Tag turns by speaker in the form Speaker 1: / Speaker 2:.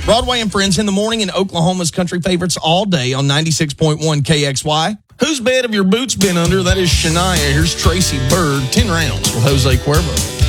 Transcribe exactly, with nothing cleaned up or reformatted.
Speaker 1: Broadway and Friends in the morning in Oklahoma's country favorites all day on ninety-six point one K X Y. Whose bed have your boots been under? That is Shania. Here's Tracy Bird. ten rounds with Jose Cuervo.